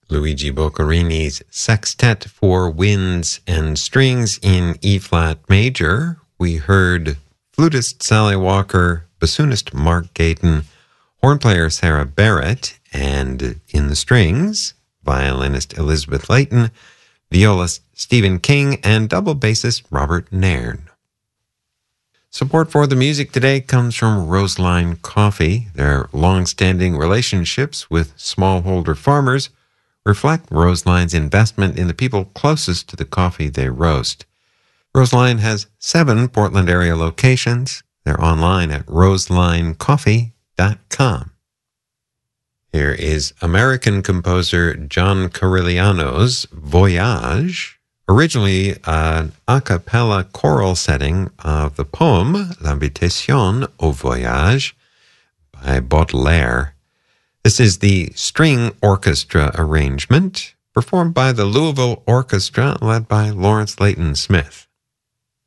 Luigi Boccherini's Sextet for Winds and Strings in E-flat major. We heard flutist Sally Walker, bassoonist Mark Gayton, horn player Sarah Barrett, and in the strings, violinist Elizabeth Layton, violist Stephen King, and double bassist Robert Nairn. Support for the music today comes from Roseline Coffee. Their long-standing relationships with smallholder farmers reflect Roseline's investment in the people closest to the coffee they roast. Roseline has 7 Portland area locations. They're online at roselinecoffee.com. Here is American composer John Corigliano's Voyage, originally an a cappella choral setting of the poem L'Invitation au Voyage by Baudelaire. This is the string orchestra arrangement performed by the Louisville Orchestra led by Lawrence Layton Smith.